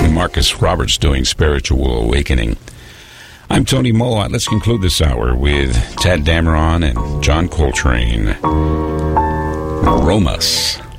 and Marcus Roberts doing Spiritual Awakening. I'm Tony Mowat. Let's conclude this hour with Tad Dameron and John Coltrane. Aromas.